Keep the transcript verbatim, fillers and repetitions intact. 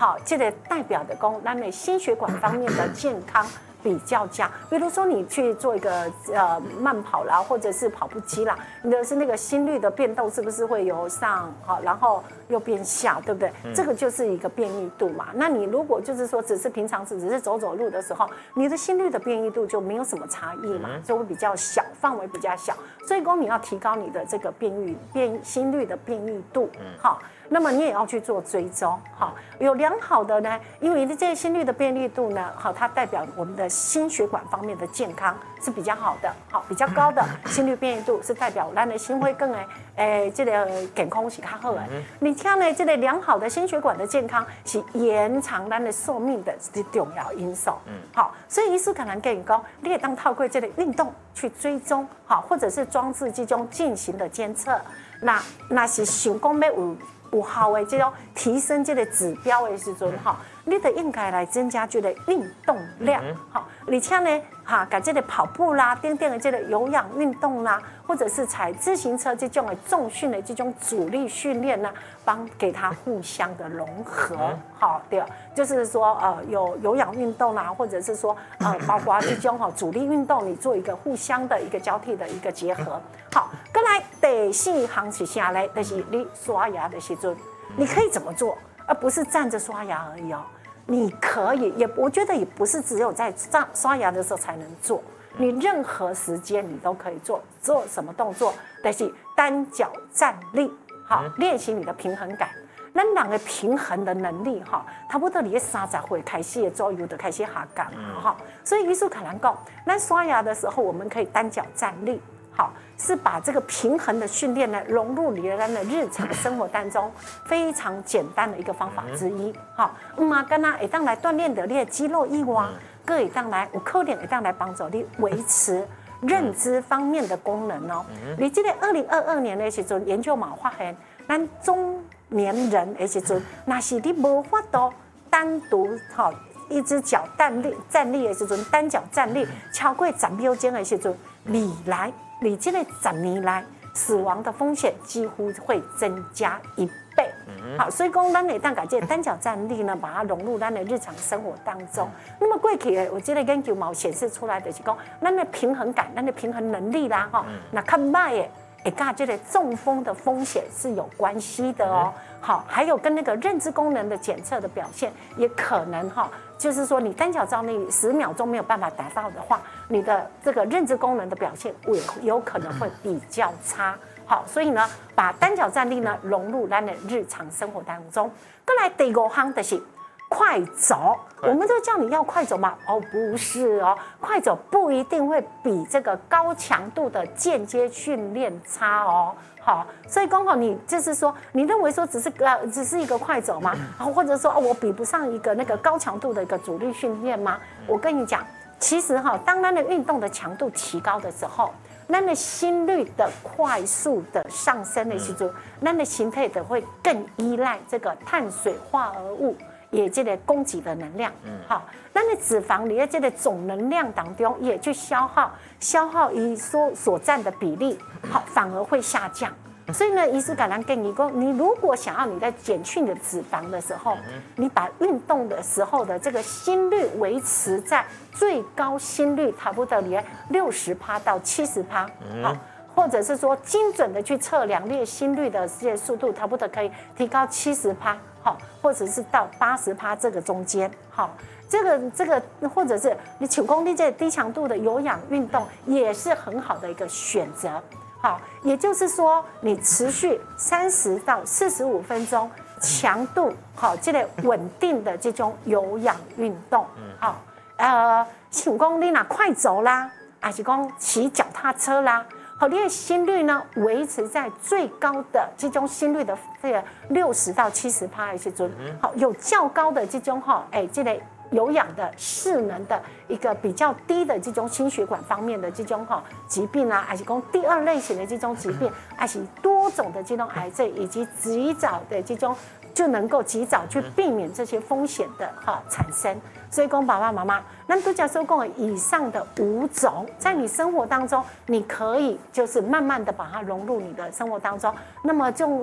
好，这个代表的讲，咱的心血管方面的健康比较佳。比如说你去做一个呃慢跑啦，或者是跑步机啦，你的是那个心率的变动是不是会由上好，然后又变下，对不对？嗯、这个就是一个变异度嘛。那你如果就是说只是平常只是走走路的时候，你的心率的变异度就没有什么差异嘛，就会比较小，范围比较小。所以说你要提高你的这个变异变心率的变异度，好。那么你也要去做追踪，好，有良好的呢，因为这些心率的变异度呢，好，它代表我们的心血管方面的健康是比较好的，好，比较高的心率变异度是代表咱的心会更诶，诶，这个健康是较好的。你看呢，这个良好的心血管的健康是延长咱的寿命的重要因素，好，所以医师可能跟你讲，你也当透过这个运动去追踪，好，或者是装置这种进行的监测，那那是想讲要有。有效的这种提升这个指标的时阵，哈，你得应该来增加这个运动量，好，而且呢，哈，把这个跑步啦、等等的这个有氧运动啦，或者是踩自行车这种的重训的这种阻力训练呢，帮给它互相的融合，好，对，就是说呃有有氧运动啦，或者是说呃包括这种哈阻力运动，你做一个互相的一个交替的一个结合，好，跟来第四行是啥嘞？就是你刷牙的时阵，你可以怎么做，而不是站着刷牙而已哦。你可以，也我觉得也不是只有在刷牙的时候才能做，你任何时间你都可以做。做什么动作？但是单脚站立，好，练习你的平衡感。咱人的平衡的能力哈，差不多你三十岁开始左右就开始下降哈。所以医术可能讲，咱刷牙的时候我们可以单脚站立。好，是把这个平衡的训练呢融入你的日常生活当中，非常简单的一个方法之一。好，嗯啊，跟他会当来锻炼的你的肌肉以外，各会当来有可能会当来帮助你维持认知方面的功能哦。你记得二零二二年的时阵，研究嘛发现，咱中年人的时阵，那是你无法度单独好一只脚站立站立的时阵，单脚站立超过十秒钟的时阵，你来。你这个十年来死亡的风险几乎会增加一倍。好，所以讲咱会当把这个单脚站立呢，把它融入咱的日常生活当中。那么过去我这个研究嘛显示出来的是讲，咱的平衡感、咱的平衡能力啦，哈，那看卖的，会跟这个中风的风险是有关系的哦。好，还有跟那个认知功能的检测的表现，也可能哈，就是说你单脚站立十秒钟没有办法达到的话，你的这个认知功能的表现也有可能会比较差。好，所以呢，把单脚站立呢融入咱的日常生活当中。再来第五项就是快走，我们都叫你要快走嘛？哦，不是哦，快走不一定会比这个高强度的间接训练差哦。好，所以刚好你就是说，你认为说只是呃只是一个快走吗？或者说哦我比不上一个那个高强度的一个阻力训练吗？我跟你讲，其实哈，当咱的运动的强度提高的时候，咱的心率的快速的上升的时候，咱的形态的会更依赖这个碳水化合物。也这个供给的能量，好，咱的脂肪你在这个总能量当中也去消耗，消耗以所所占的比例，好，反而会下降。所以呢，医师感染跟你说，你如果想要你在减去你的脂肪的时候，你把运动的时候的这个心率维持在最高心率差不多你六十趴到七十趴，好。或者是说精准的去测量你的心率的这些速度，差不多可以提高七十趴，好，或者是到八十趴这个中间，好，这个这个或者是你九公里这低强度的有氧运动也是很好的一个选择，好，也就是说你持续三十到四十五分钟，强度好，这个稳定的这种有氧运动，好，呃，九公里那快走啦，还是讲骑脚踏车啦。好，你的心率呢维持在最高的这种心率的这个六十到七十趴的时阵，好，有较高的这种哈，哎，这个有氧的势能的一个比较低的这种心血管方面的这种哈疾病啊，还是讲第二类型的这种疾病，还是多种的这种癌症，以及及早的这种就能够及早去避免这些风险的哈产生。所以讲爸爸妈妈，那独角兽讲以上的五种，在你生活当中，你可以就是慢慢的把它融入你的生活当中。那么就